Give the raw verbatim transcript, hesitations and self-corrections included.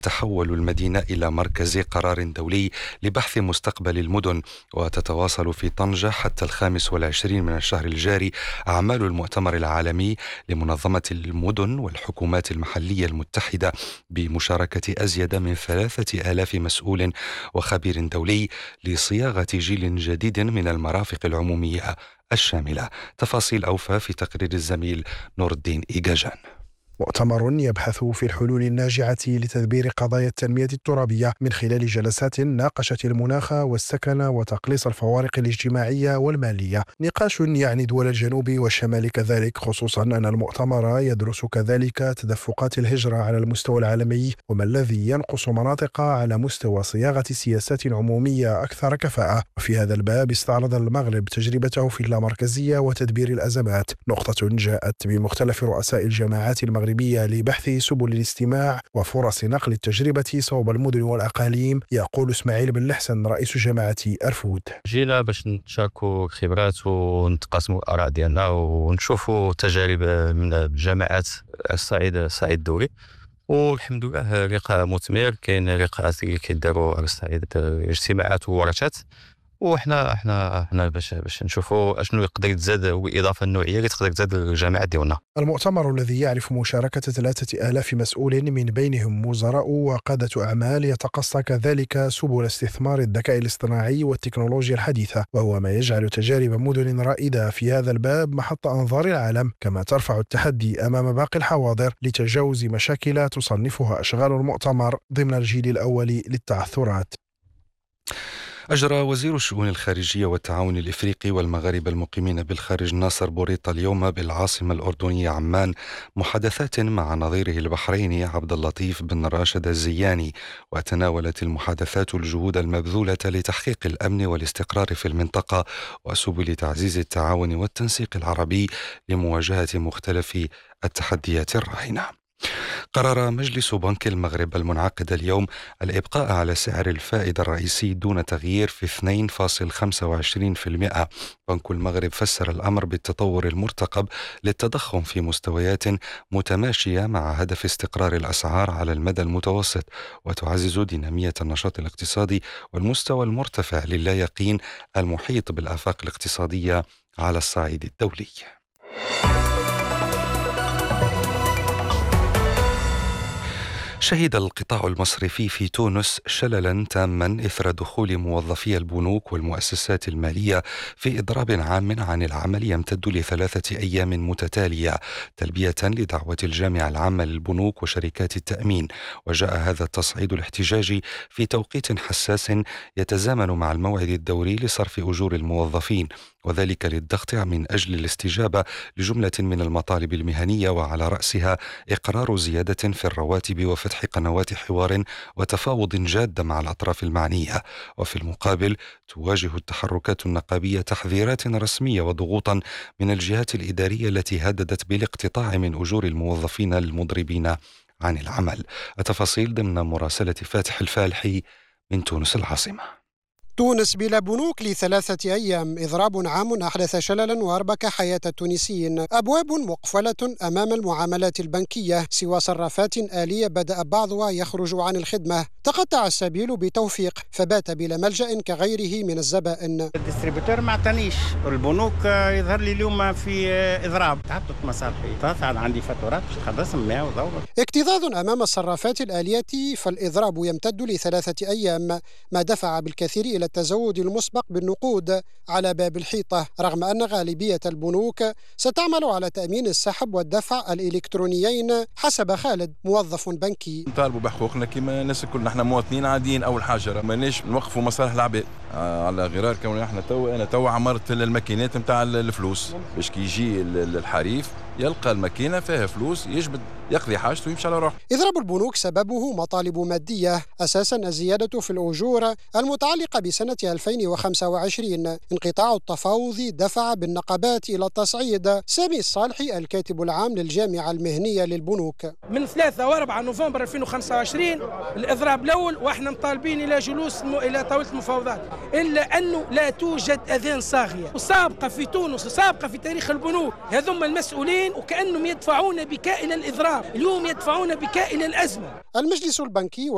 تحول المدينة إلى مركز قرار دولي لبحث مستقبل المدن. وتتواصل في طنجة حتى الخامس والعشرين من الشهر الجاري أعمال المؤتمر العالمي لمنظمة المدن والحكومات المحلية المتحدة بمشاركة أزيد من ثلاثة آلاف مسؤول وخبير دولي لصياغة جيل جديد من المرافق العمومية الشاملة. تفاصيل أوفى في تقرير الزميل نور الدين إيجاجان. مؤتمر يبحث في الحلول الناجعة لتدبير قضايا التنمية الترابية من خلال جلسات ناقشت المناخ والسكن وتقليص الفوارق الاجتماعية والمالية. نقاش يعني دول الجنوب والشمال كذلك، خصوصا أن المؤتمر يدرس كذلك تدفقات الهجرة على المستوى العالمي وما الذي ينقص مناطق على مستوى صياغة سياسات عمومية أكثر كفاءة. وفي هذا الباب استعرض المغرب تجربته في اللامركزية وتدبير الأزمات، نقطة جاءت بمختلف رؤساء الجماعات المغربية لبحث سبل الاستماع وفرص نقل التجربة صوب المدن والأقاليم. يقول إسماعيل بن لحسن رئيس جماعة أرفود: جينا باش نتشاركوا خبرات ونتقاسموا الآراء ديالنا ونشوفوا تجارب من الجماعات على الصعيد الصعيد الدولي، والحمد لله لقاء مثمر. كاين لقاءات اللي كيداروا على الصعيد اجتماعات وورشات، وحنا احنا احنا باش باش نشوفوا اشنو يقدر يتزاد والاضافه النوعيه اللي تقدر تزاد الجامعات ديالنا. المؤتمر الذي يعرف مشاركه ثلاثة آلاف مسؤول من بينهم وزراء وقاده اعمال يتقصى كذلك سبل استثمار الذكاء الاصطناعي والتكنولوجيا الحديثه، وهو ما يجعل تجارب مدن رائده في هذا الباب محط انظار العالم، كما ترفع التحدي امام باقي الحواضر لتجاوز مشاكل تصنفها اشغال المؤتمر ضمن الجيل الاول للتعثرات. أجرى وزير الشؤون الخارجية والتعاون الإفريقي والمغاربة المقيمين بالخارج ناصر بوريطة اليوم بالعاصمة الأردنية عمان محادثات مع نظيره البحريني عبد اللطيف بن راشد الزياني، وتناولت المحادثات الجهود المبذولة لتحقيق الأمن والاستقرار في المنطقة وسبل تعزيز التعاون والتنسيق العربي لمواجهة مختلف التحديات الراهنة. قرر مجلس بنك المغرب المنعقد اليوم الإبقاء على سعر الفائدة الرئيسي دون تغيير في اثنين فاصلة خمسة وعشرين بالمئة. بنك المغرب فسر الأمر بالتطور المرتقب للتضخم في مستويات متماشية مع هدف استقرار الأسعار على المدى المتوسط، وتعزز دينامية النشاط الاقتصادي والمستوى المرتفع للا يقين المحيط بالآفاق الاقتصادية على الصعيد الدولي. شهد القطاع المصرفي في تونس شللا تاما إثر دخول موظفي البنوك والمؤسسات المالية في إضراب عام عن العمل يمتد لثلاثة أيام متتالية تلبية لدعوة الجامعة العامة للبنوك وشركات التأمين. وجاء هذا التصعيد الاحتجاجي في توقيت حساس يتزامن مع الموعد الدوري لصرف أجور الموظفين، وذلك للضغط من أجل الاستجابة لجملة من المطالب المهنية، وعلى رأسها إقرار زيادة في الرواتب وفتح قنوات حوار وتفاوض جاد مع الأطراف المعنية. وفي المقابل تواجه التحركات النقابية تحذيرات رسمية وضغوطا من الجهات الإدارية التي هددت بالاقتطاع من أجور الموظفين المضربين عن العمل. التفاصيل ضمن مراسلة فاتح الفالحي من تونس العاصمة. تونس بلا بنوك لثلاثة أيام، إضراب عام أحدث شللا وأربك حياة التونسيين، أبواب مقفلة أمام المعاملات البنكية، سوى صرافات آلية بدأ بعضها يخرج عن الخدمة، تقطع السبيل بتوفيق فبات بلا ملجأ كغيره من الزبائن. الديستريبيوتور ما اعطانيش، البنوك يظهر لي اليوم في إضراب، تعبت مصالحي، طاف عندي فاتورات باش تخلصهم مئة ودور. اكتظاظ أمام الصرافات الآلية، فالإضراب يمتد لثلاثة أيام، ما دفع بالكثير إلى التزود المسبق بالنقود على باب الحيطة، رغم أن غالبية البنوك ستعمل على تأمين السحب والدفع الإلكترونيين حسب خالد موظف بنكي. نطالبوا بحقوقنا كما الناس الكل، نحن مواطنين عاديين. أول حاجة ماناش نوقفوا مصالح العباد على غرار كون احنا تو أنا تو عمرت الماكينات نتاع الفلوس باش كي يجي الحريف يلقى الماكينة فيها فلوس يجبد يقضي حاجته ويمشي على روحه. إضراب البنوك سببه مطالب مادية، أساسا الزيادة في الأجور المتعلقة بسنة ألفين وخمسة وعشرين، انقطاع التفاوض دفع بالنقابات إلى التصعيد. سامي الصالحي الكاتب العام للجامعة المهنية للبنوك: من ثلاثة وأربعة نوفمبر ألفين وخمسة وعشرين الإضراب الأول، وإحنا مطالبين إلى جلوس إلى طاولة المفاوضات، إلا أنه لا توجد أذان صاغية وسابقة في تونس وسابقة في تاريخ البنوك. هذم المسؤولين وكأنهم يدفعون بك إلى الإضراب، اليوم يدفعون بك إلى الأزمة. المجلس البنكي